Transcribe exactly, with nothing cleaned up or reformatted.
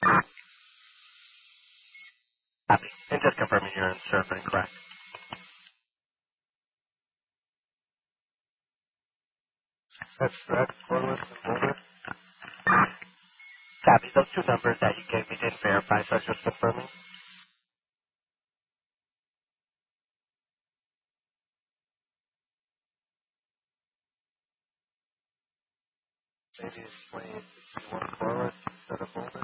Copy. And just confirming you're inserting correct. That's correct. Forward and forward. Copy. Those two numbers that you gave me didn't verify, so I was just confirming. Maybe explain if you want forward instead of forward.